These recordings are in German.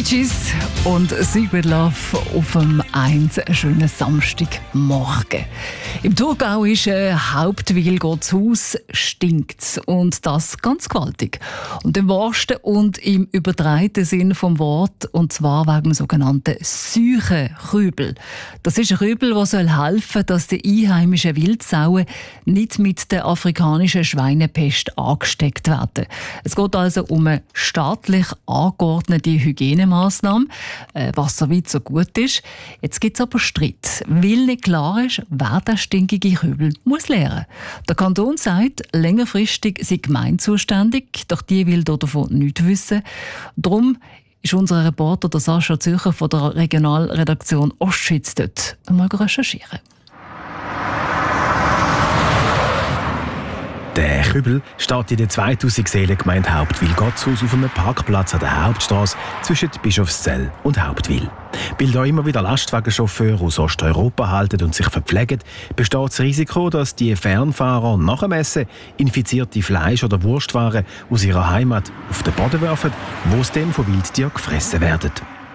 Bee Gees und Secret Love auf dem 1 schönen Samstagmorgen. Im Thurgau ist Hauptwil geht's Haus, stinkt und das ganz gewaltig. Und im wahrsten und im übertreiten Sinn vom Wort, und zwar wegen dem sogenannten Seuchenkübel. Das ist ein Kübel, der helfen soll, dass die einheimischen Wildsauen nicht mit der afrikanischen Schweinepest angesteckt werden. Es geht also um eine staatlich angeordnete Hygienemaßnahme, was so weit so gut ist. Jetzt gibt es aber Streit, weil nicht klar ist, wer den stinkigen Kübel muss leeren. Der Kanton sagt, längerfristig sei die Gemeinde zuständig, doch die will davon nichts wissen. Darum ist unser Reporter der Sascha Zürcher von der Regionalredaktion Ostschweiz dort mal recherchieren. Der Kübel steht in der 2000 Seelengemeinde Hauptwil-Gottshaus auf einem Parkplatz an der Hauptstrasse zwischen Bischofszell und Hauptwil. Weil da immer wieder Lastwagenchauffeure aus Osteuropa halten und sich verpflegen, besteht das Risiko, dass die Fernfahrer nach dem Essen infizierte Fleisch- oder Wurstwaren aus ihrer Heimat auf den Boden werfen, wo sie dann von Wildtieren gefressen werden.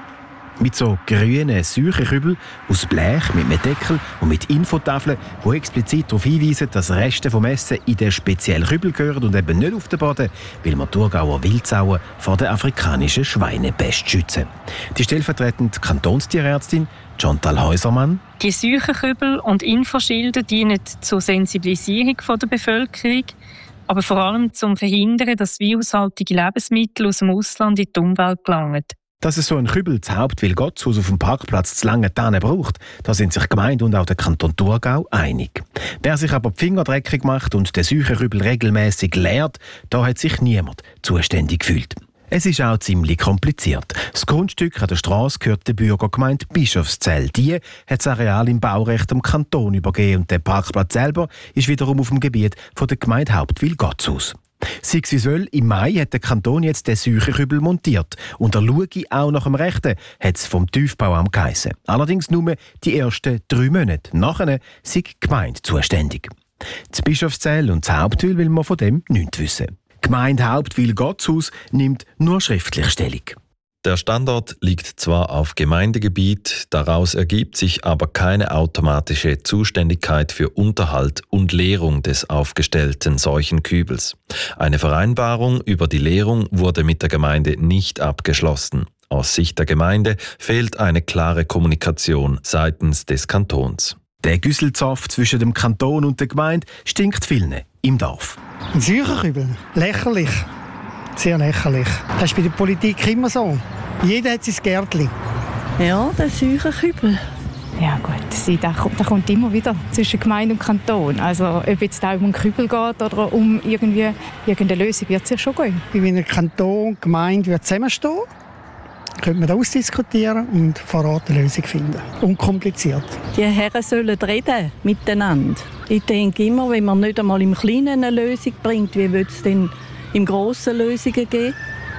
Mit so grünen Säuchenkübeln aus Blech, mit einem Deckel und mit Infotafeln, die explizit darauf hinweisen, dass Reste vom Essen in den speziellen Kübel gehören und eben nicht auf den Boden, weil man Thurgauer Wildsauen vor der afrikanischen Schweinepest schützen. Die stellvertretende Kantonstierärztin Chantal Häusermann: Die Säuchenkübel und Infoschilder dienen zur Sensibilisierung der Bevölkerung, aber vor allem zum Verhindern, dass virushaltige Lebensmittel aus dem Ausland in die Umwelt gelangen. Dass es so ein Kübel zu Hauptwil-Gottshaus auf dem Parkplatz zu Langenthal braucht, da sind sich die Gemeinde und auch der Kanton Thurgau einig. Wer sich aber die Finger dreckig macht und den Säuchenkübel regelmäßig leert, da hat sich niemand zuständig gefühlt. Es ist auch ziemlich kompliziert. Das Grundstück an der Strasse gehört der Bürgergemeinde Bischofszell. Die hat das Areal im Baurecht dem Kanton übergeben und der Parkplatz selber ist wiederum auf dem Gebiet von der Gemeinde Hauptwil-Gottshaus. Sei es wie soll, im Mai hat der Kanton jetzt den Säuchenkübel montiert. Und der Schaue auch nach dem Rechten hat es vom Tiefbauamt geheissen. Allerdings nur die ersten 3 Monate. Nachher sei die Gemeinde zuständig. Das Bischofszell und das Hauptwil will man von dem nichts wissen. Die Gemeinde Hauptwil-Gottshaus nimmt nur schriftlich Stellung. Der Standort liegt zwar auf Gemeindegebiet, daraus ergibt sich aber keine automatische Zuständigkeit für Unterhalt und Leerung des aufgestellten Seuchenkübels. Eine Vereinbarung über die Leerung wurde mit der Gemeinde nicht abgeschlossen. Aus Sicht der Gemeinde fehlt eine klare Kommunikation seitens des Kantons. Der Güsselzoff zwischen dem Kanton und der Gemeinde stinkt vielen im Dorf. Ein Säuchenkübel? Lächerlich. Sehr lächerlich. Das ist bei der Politik immer so. Jeder hat sein Gärtchen. Ja, der Säuchenkübel. Ja gut, da kommt immer wieder zwischen Gemeinde und Kanton. Also ob jetzt auch um einen Kübel geht oder um irgendeine Lösung, wird es ja schon gehen. Wenn ein Kanton und Gemeinde zusammenstehen, könnte man da ausdiskutieren und vor Ort eine Lösung finden. Unkompliziert. Die Herren sollen reden miteinander. Ich denke immer, wenn man nicht einmal im Kleinen eine Lösung bringt, wie wird es denn im Grossen Lösungen geben?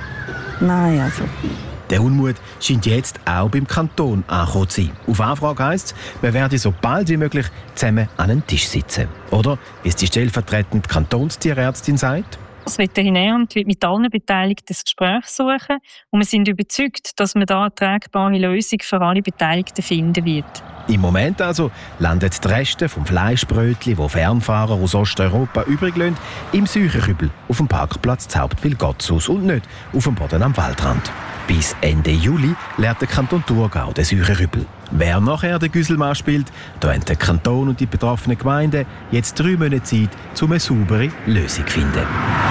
Nein, also. Der Unmut scheint jetzt auch beim Kanton angekommen zu sein. Auf Anfrage heisst es, man werde so bald wie möglich zusammen an einen Tisch sitzen. Oder, wie es die stellvertretende Kantonstierärztin sagt: Das Veterinäramt wird mit allen Beteiligten das Gespräch suchen und wir sind überzeugt, dass man da eine tragbare Lösung für alle Beteiligten finden wird. Im Moment also landen die Reste vom Fleischbrötchen, die Fernfahrer aus Osteuropa übrig lassen, im Säuchenkübel auf dem Parkplatz zu Hauptwil-Gottshaus und nicht auf dem Boden am Waldrand. Bis Ende Juli leert der Kanton Thurgau den Säuchenkübel. Wer nachher den Güsselmann spielt, da haben der Kanton und die betroffenen Gemeinden jetzt 3 Monate Zeit, um eine saubere Lösung zu finden.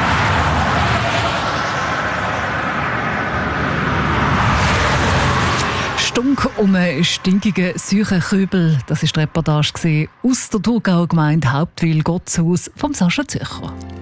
Stunk um einen stinkigen Säuchenkübel. Das war die Reportage aus der Thurgauer Gemeinde Hauptwil-Gottshaus vom Sascha Zürcher.